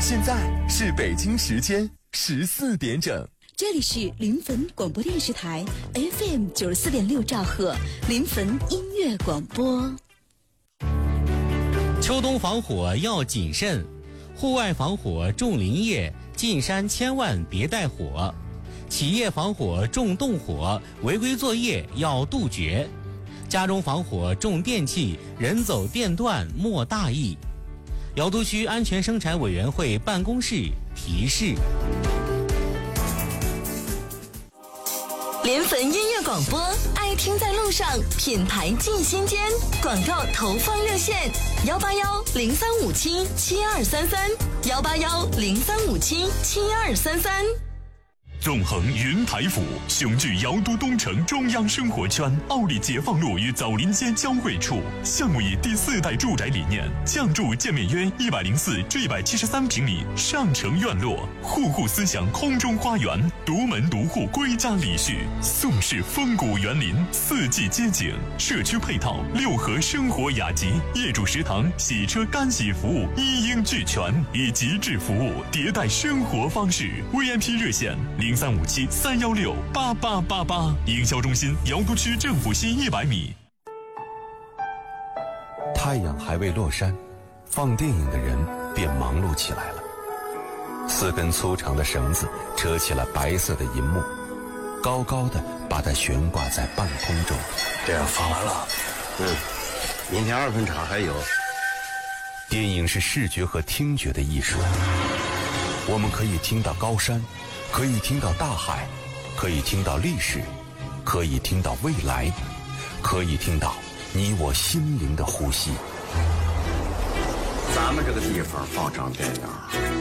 现在是北京时间14点整， 这里是临汾广播电视台 FM 94.6兆赫临汾音乐广播。 秋冬防火要谨慎，户外防火重林业，进山千万别带火。企业防火重动火，违规作业要杜绝。家中防火重电器，人走电断莫大意。瑶都区安全生产委员会办公室提示。 临汾音乐广播，爱听在路上，品牌进心间。广告投放热线：181-0357-7233，181-0357-7233。 纵横云台府，雄踞瑶都东城中央生活圈，奥利解放路与枣林街交汇处。项目以第4代住宅理念，降筑建面约104至173平米上城院落，户户思想空中花园，独门独户归家礼序，宋式风骨园林，4季街景，社区配套6合生活雅集，业主食堂、洗车干洗服务一应俱全，以极致服务迭代生活方式。VIP 热线0357-316-8888，营销中心瑶都区政府西100米。 太阳还未落山，放电影的人便忙碌起来了。4根粗长的绳子扯起了白色的银幕，高高的把它悬挂在半空中。 这样放完了，明天2分场还有。 电影是视觉和听觉的艺术，我们可以听到高山，可以听到大海，可以听到历史，可以听到未来，可以听到你我心灵的呼吸。 咱们这个地方放场电影，